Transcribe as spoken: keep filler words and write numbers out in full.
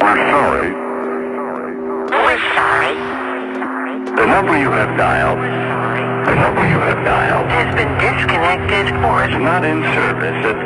We're sorry. We're sorry. The number you have dialed, the number you have dialed Has been disconnected or is not in service at